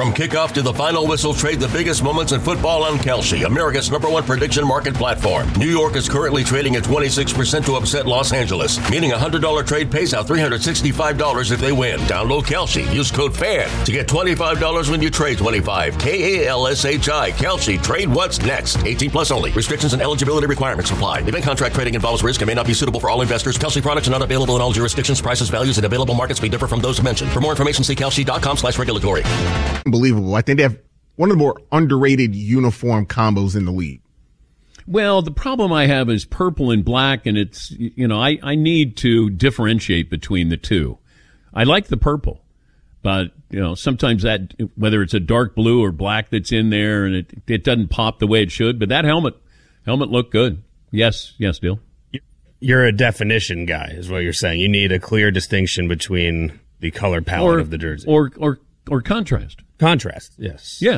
From kickoff to the final whistle, trade the biggest moments in football on Kalshi, America's #1 prediction market platform. New York is currently trading at 26% to upset Los Angeles, meaning a $100 trade pays out $365 if they win. Download Kalshi. Use code FAN to get $25 when you trade 25. KALSHI. Kalshi. Trade what's next. 18 plus only. Restrictions and eligibility requirements apply. Event contract trading involves risk and may not be suitable for all investors. Kalshi products are not available in all jurisdictions. Prices, values, and available markets may differ from those mentioned. For more information, see kalshi.com/regulatory. Unbelievable. I think they have one of the more underrated uniform combos in the league. Well, the problem I have is purple and black, and it's, I need to differentiate between the two. I like the purple, but, sometimes that, whether it's a dark blue or black that's in there, and it doesn't pop the way it should, but that helmet looked good. Yes, Dale. You're a definition guy, is what you're saying. You need a clear distinction between the color palette of the jersey. Or contrast. Contrast, yes. Yeah.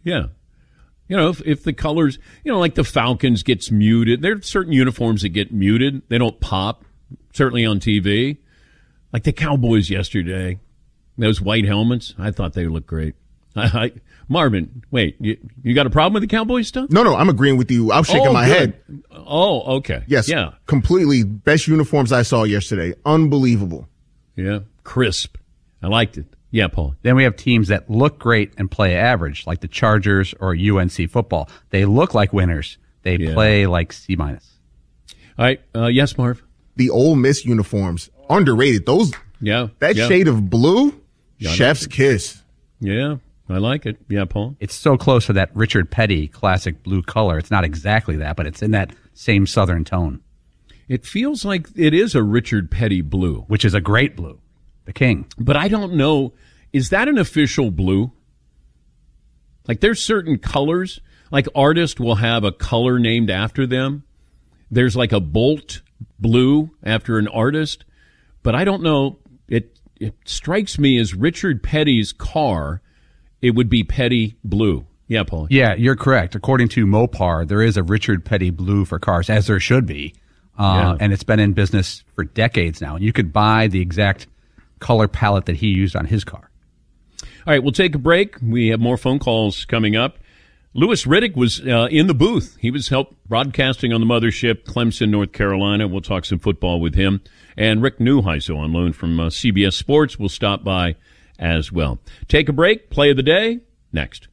If the colors, like the Falcons gets muted. There are certain uniforms that get muted. They don't pop, certainly on TV. Like the Cowboys yesterday, those white helmets, I thought they looked great. Marvin, wait, you got a problem with the Cowboys stuff? No, I'm agreeing with you. I'm shaking my head. Oh, okay. Yes, yeah. Completely. Best uniforms I saw yesterday. Unbelievable. Yeah, crisp. I liked it. Yeah, Paul. Then we have teams that look great and play average, like the Chargers or UNC football. They look like winners. They play like C-. All right. Yes, Marv. The Ole Miss uniforms, underrated. That shade of blue, chef's kiss. Yeah, I like it. Yeah, Paul. It's so close to that Richard Petty classic blue color. It's not exactly that, but it's in that same southern tone. It feels like it is a Richard Petty blue. Which is a great blue. The king. But I don't know. Is that an official blue? Like there's certain colors, like artists will have a color named after them. There's like a Bolt blue after an artist, but I don't know. It strikes me as Richard Petty's car, it would be Petty blue. Yeah, Paul. Yeah, you're correct. According to Mopar, there is a Richard Petty blue for cars, as there should be. And it's been in business for decades now. And you could buy the exact color palette that he used on his car. All right, we'll take a break. We have more phone calls coming up. Louis Riddick was in the booth. He was broadcasting on the mothership, Clemson, North Carolina. We'll talk some football with him. And Rick Neuheisel on loan from CBS Sports will stop by as well. Take a break. Play of the day next.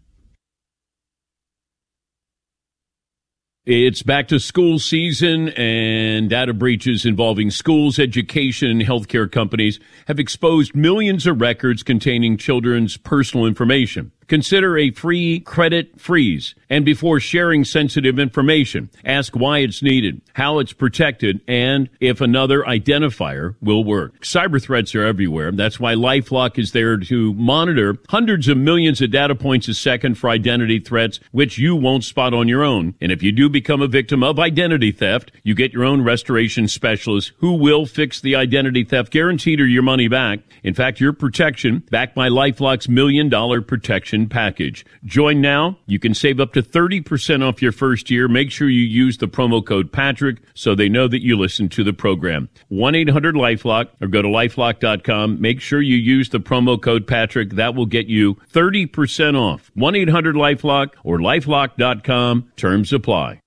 It's back to school season, and data breaches involving schools, education, and healthcare companies have exposed millions of records containing children's personal information. Consider a free credit freeze. And before sharing sensitive information, ask why it's needed, how it's protected, and if another identifier will work. Cyber threats are everywhere. That's why LifeLock is there to monitor hundreds of millions of data points a second for identity threats, which you won't spot on your own. And if you do become a victim of identity theft, you get your own restoration specialist who will fix the identity theft, guaranteed or your money back. In fact, your protection backed by LifeLock's $1 million protection package. Join now. You can save up to 30% off your first year. Make sure you use the promo code Patrick so they know that you listen to the program. 1-800-LifeLock or go to LifeLock.com. Make sure you use the promo code Patrick. That will get you 30% off. 1-800-LifeLock or LifeLock.com. Terms apply.